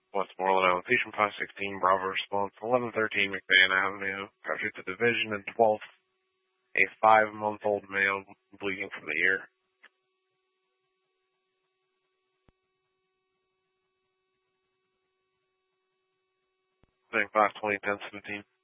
Westmoreland Island, Patient 516, Bravo response, 1113 McMahon Avenue, captured the division and 12th, a 5-month-old male bleeding from the ear. Thing 520, 1017.